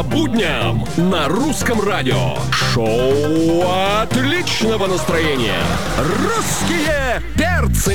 По будням на Русском радио. Шоу отличного настроения. Русские перцы.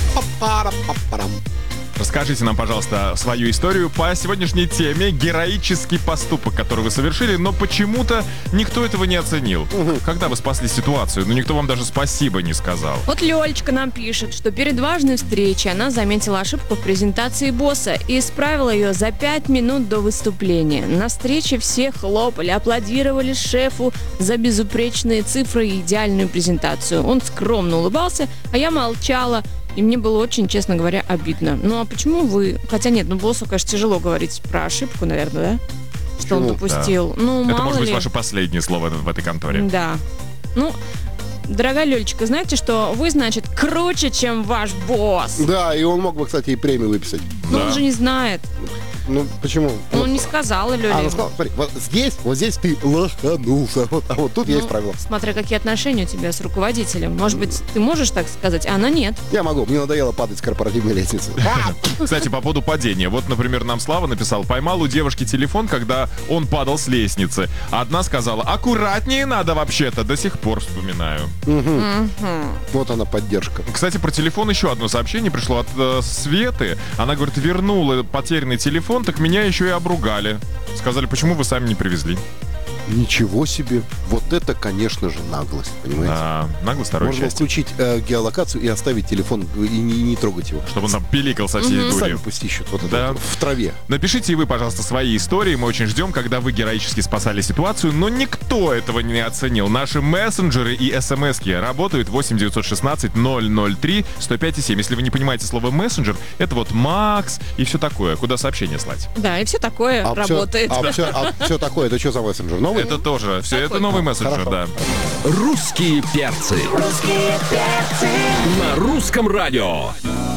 Расскажите нам, пожалуйста, свою историю по сегодняшней теме. Героический поступок, который вы совершили, но почему-то никто этого не оценил. Когда вы спасли ситуацию, но никто вам даже спасибо не сказал. Вот Лёлечка нам пишет, что перед важной встречей она заметила ошибку в презентации босса и исправила ее за 5 минут до выступления. На встрече все хлопали, аплодировали шефу за безупречные цифры и идеальную презентацию. Он скромно улыбался, а я молчала. И мне было очень, честно говоря, обидно. Ну а почему вы... Хотя нет, боссу, конечно, тяжело говорить про ошибку, наверное, да? Что он допустил. Да. Ну, это мало может быть ли. ваше последнее слово в этой конторе. Да. Ну, дорогая Лёлечка, знаете, что вы, значит, круче, чем ваш босс. Да, и он мог бы, кстати, и премию выписать. Но Да. он же не знает. Ну, почему? Он не сказал, Лёля. ну, смотри, вот здесь ты лоханулся, а вот тут я исправил. Смотря какие отношения у тебя с руководителем. Может быть, ты можешь так сказать, а она нет. Я могу, мне надоело падать с корпоративной лестницы. Кстати, по поводу падения. Вот, например, нам Слава написал: поймал у девушки телефон, когда он падал с лестницы. Одна сказала: аккуратнее надо вообще-то. До сих пор вспоминаю. Вот она поддержка. Кстати, про телефон еще одно сообщение пришло от Светы. Она говорит: вернула потерянный телефон, так меня еще и обругали. Сказали: почему вы сами не привезли? Ничего себе. Вот это, конечно же, наглость, понимаете? Нагло второе Можно счастье. включить геолокацию и оставить телефон и не трогать его. Чтобы он там пиликал со всей дури. Сами пусть ищут вот Да. это вот в траве. Напишите и вы, пожалуйста, свои истории. Мы очень ждем, когда вы героически спасали ситуацию, но никто этого не оценил. Наши мессенджеры и смски работают 8 916 003 105 7. Если вы не понимаете слово мессенджер, это вот Макс и все такое, куда сообщение слать. Да, и все такое работает. Все такое, это что за мессенджер? Новый? Это тоже, все это новый мессенджер, да. Русские перцы. На Русском радио.